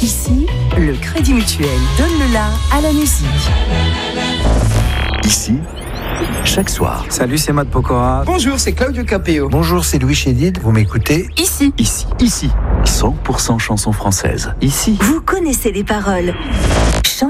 Ici, le Crédit Mutuel donne le la à la musique. Ici, chaque soir. Salut, c'est Matt Pokora. Bonjour, c'est Claudio Capéo. Bonjour, c'est Louis Chédid. Vous m'écoutez ? Ici. 100% chansons françaises. Ici. Vous connaissez les paroles.